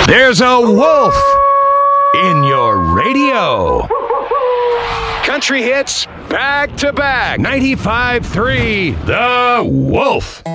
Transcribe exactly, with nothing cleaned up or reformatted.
There's a wolf in your radio. Country hits back to back. ninety-five point three The Wolf.